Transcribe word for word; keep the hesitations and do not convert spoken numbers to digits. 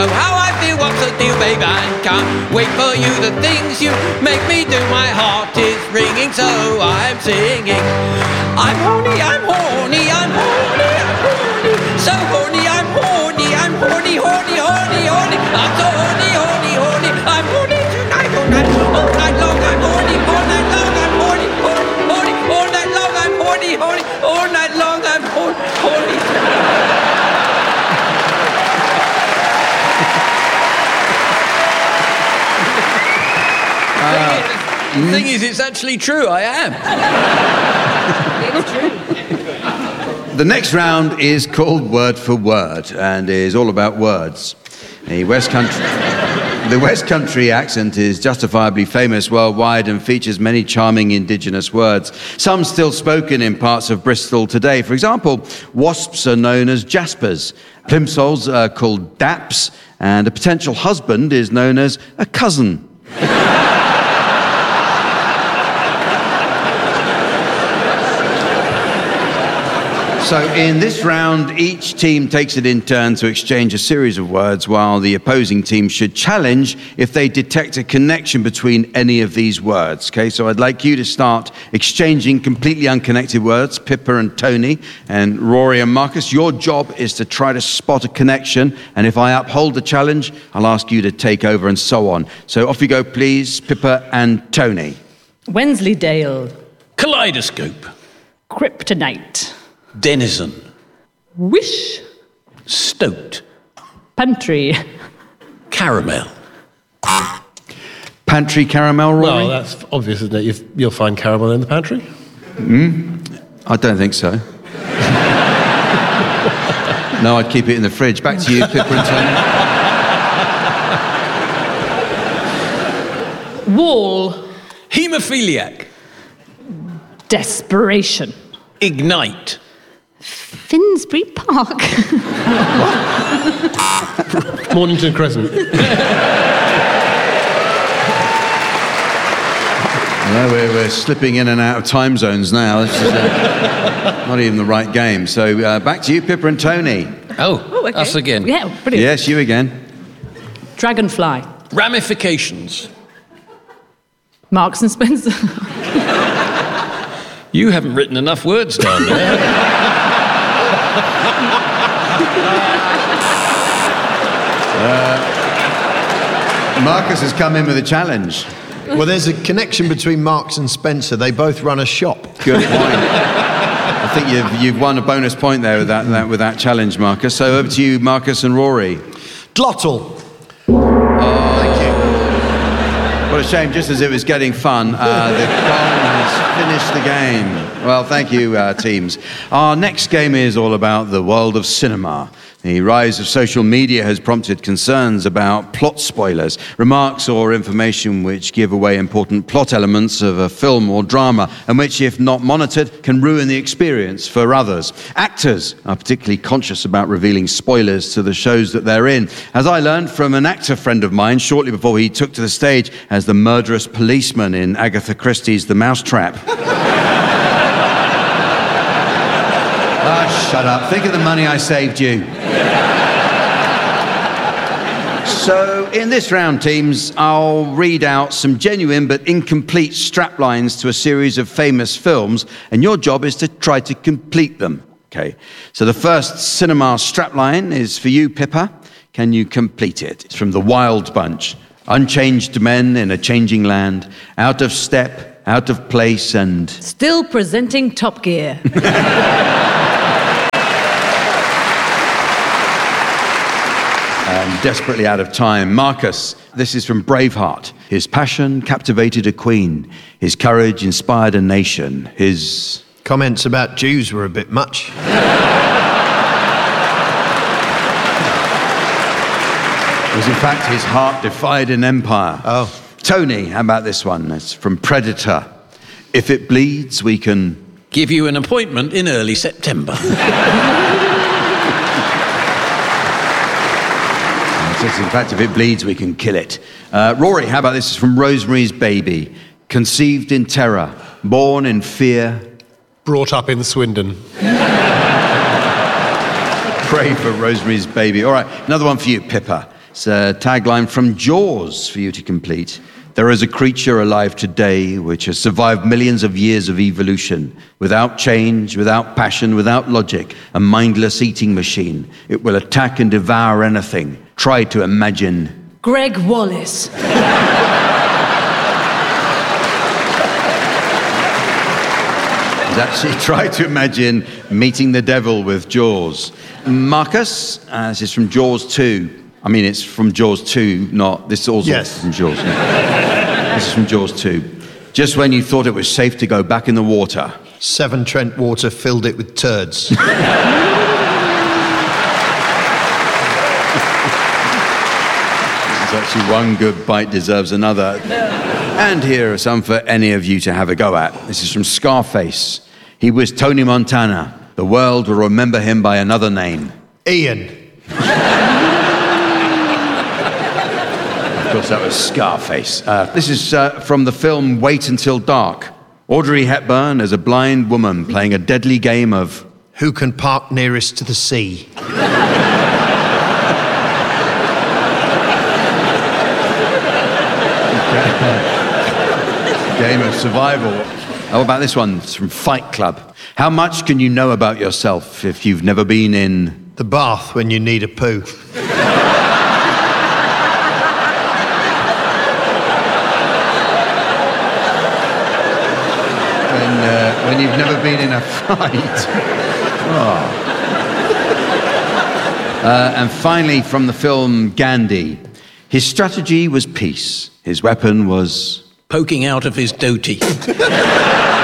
know how I feel, what's the deal, babe? I can't wait for you, the things you make me do. My heart is ringing, so I'm singing. I'm horny, I'm horny, I'm horny, I'm horny. So horny, I'm horny, I'm horny, horny, horny, horny. I'm so horny, horny, horny. I'm horny tonight, all night, all night long. I'm horny, all night long. I'm horny, horny, horny, all night long. I'm horny, horny, all night long. I'm horny, horny. Uh, the thing is, it's actually true. I am. It's true. The next round is called Word for Word and is all about words. The West Country, the West Country accent is justifiably famous worldwide and features many charming indigenous words, some still spoken in parts of Bristol today. For example, wasps are known as jaspers, plimsolls are called daps, and a potential husband is known as a cousin. So in this round, each team takes it in turn to exchange a series of words, while the opposing team should challenge if they detect a connection between any of these words. Okay, so I'd like you to start exchanging completely unconnected words, Pippa and Tony, and Rory and Marcus. Your job is to try to spot a connection, and if I uphold the challenge, I'll ask you to take over and so on. So off you go, please, Pippa and Tony. Wensleydale. Kaleidoscope. Kryptonite. Denizen. Wish. Stoked. Pantry. Caramel. Pantry caramel, Rory? Well, that's obvious, isn't it? You've, you'll find caramel in the pantry. Mm? I don't think so. No, I'd keep it in the fridge. Back to you, Pippa and Tony. Wall. Haemophiliac. Desperation. Ignite. Finsbury Park. Mornington Crescent. No, we're, we're slipping in and out of time zones now. This is uh, not even the right game. So uh, back to you, Pippa and Tony. Oh, oh okay. us again. Yeah, brilliant. Yes, you again. Dragonfly. Ramifications. Marks and Spencer. You haven't written enough words down there. uh, Marcus has come in with a challenge. Well, there's a connection between Marks and Spencer. They both run a shop. Good point. I think you've, you've won a bonus point there with that, that, with that challenge, Marcus. So over to you, Marcus and Rory. Glottal. What a shame, just as it was getting fun, uh, the gong has finished the game. Well, thank you, uh, teams. Our next game is all about the world of cinema. The rise of social media has prompted concerns about plot spoilers, remarks or information which give away important plot elements of a film or drama, and which, if not monitored, can ruin the experience for others. Actors are particularly conscious about revealing spoilers to the shows that they're in, as I learned from an actor friend of mine shortly before he took to the stage as the murderous policeman in Agatha Christie's The Mousetrap. Ah, shut up. Think of the money I saved you. So, in this round, teams, I'll read out some genuine but incomplete straplines to a series of famous films, and your job is to try to complete them. Okay. So the first cinema strapline is for you, Pippa. Can you complete it? It's from The Wild Bunch. Unchanged men in a changing land, out of step, out of place, and... Still presenting Top Gear. And desperately out of time. Marcus, this is from Braveheart. His passion captivated a queen. His courage inspired a nation. His... Comments about Jews were a bit much. It was, in fact, his heart defied an empire. Oh. Tony, how about this one? It's from Predator. If it bleeds, we can... Give you an appointment in early September. In fact, if it bleeds, we can kill it. Uh, Rory, how about this? It's from Rosemary's Baby. Conceived in terror, born in fear. Brought up in Swindon. Pray for Rosemary's Baby. All right, another one for you, Pippa. It's a tagline from Jaws for you to complete. There is a creature alive today which has survived millions of years of evolution. Without change, without passion, without logic, a mindless eating machine. It will attack and devour anything. Try to imagine. Greg Wallace. He's actually tried to imagine meeting the devil with Jaws. Marcus, uh, this is from Jaws two. I mean, it's from Jaws two, not... This is also Yes. from Jaws. This is from Jaws two. Just when you thought it was safe to go back in the water. Severn Trent Water filled it with turds. There's actually one good bite deserves another. And here are some for any of you to have a go at. This is from Scarface. He was Tony Montana. The world will remember him by another name. Ian. Of course, that was Scarface. Uh, this is uh, from the film Wait Until Dark. Audrey Hepburn as a blind woman playing a deadly game of... Who can park nearest to the sea? Game of survival. How about this one? It's from Fight Club. How much can you know about yourself if you've never been in... The bath when you need a poo. When, uh, when you've never been in a fight. Oh. Uh, and finally, from the film Gandhi. His strategy was peace. His weapon was... Poking out of his doty.